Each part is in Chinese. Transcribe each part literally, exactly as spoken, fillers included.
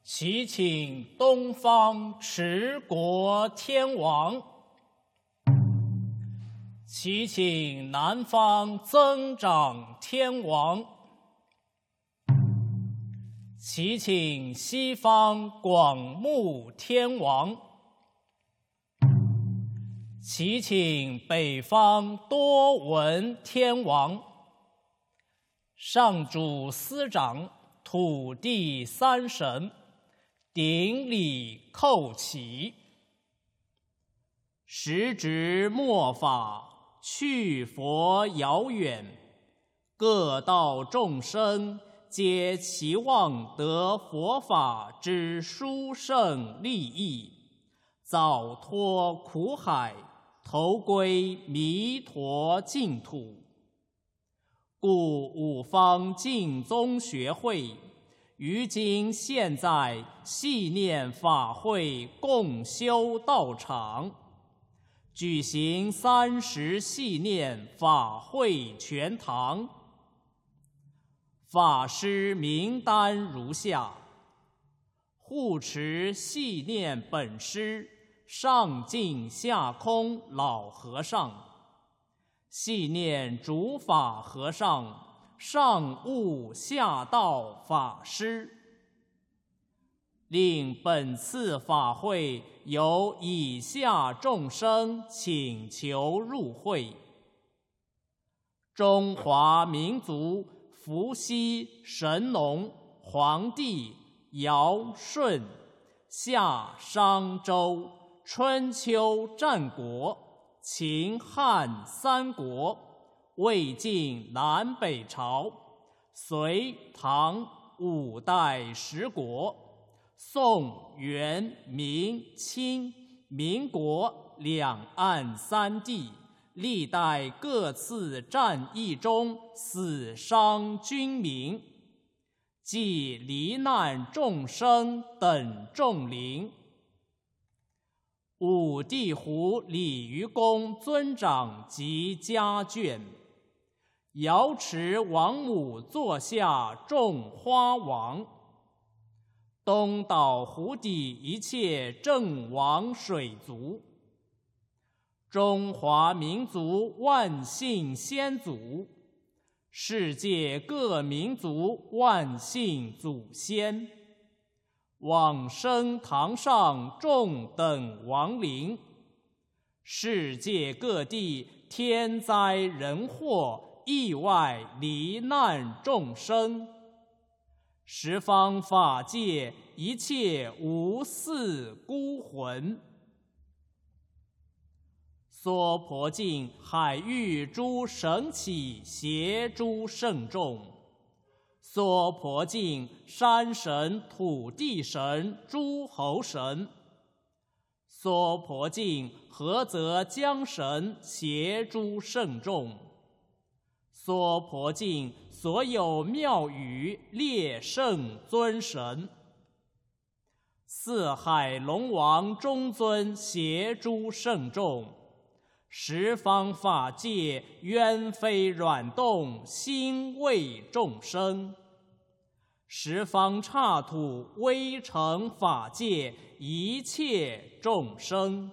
祈请东方持国天王，祈请南方增长天王，祈请西方广目天王，祈请北方多闻天王。上主司长，土地三神，顶礼叩起。时值末法，去佛遥远，各道众生皆期望得佛法之殊胜利益，早脱苦海，投归弥陀净土。故五方净宗学会于今现在系念法会共修道场，举行三十系念法会全堂。法师名单如下：护持系念本师上净下空老和尚，系念主法和尚上悟下道法师。令本次法会由以下众生请求入会：中华民族伏羲、神农、黄帝、尧、舜、夏、商、周、春秋战国、秦汉三国、魏晋南北朝、隋唐五代十国、宋元明清民国两岸三地历代各次战役中死伤军民，及罹难众生等众灵。五地湖鲤鱼公尊长及家眷，瑶池王母座下众花王，东岛湖底一切正王水族，中华民族万姓先祖，世界各民族万姓祖先，往生堂上众等亡灵，世界各地天灾人祸意外罹难众生，十方法界一切无嗣孤魂，娑婆境海域诸神祇邪诸圣众，娑婆境山神土地神诸侯神，娑婆境菏泽江神邪诸圣众，娑婆境所有庙宇列圣尊神，四海龙王中尊邪诸圣众，十方法界冤非软动心为众生，十方刹土微尘法界一切众生，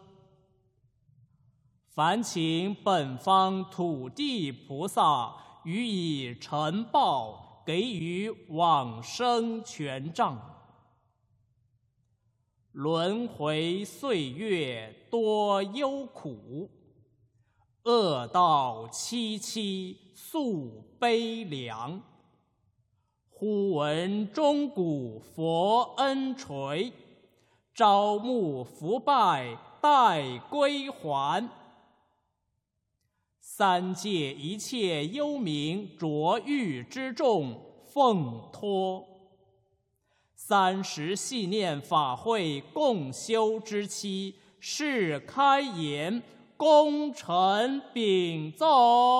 烦请本方土地菩萨予以承报，给予往生权杖。轮回岁月多忧苦，恶道凄凄诉悲凉。忽闻钟鼓佛恩垂，朝暮伏拜待归还。三界一切幽冥浊狱之众奉托，三十系念法会共修之期，是开言，功臣禀奏。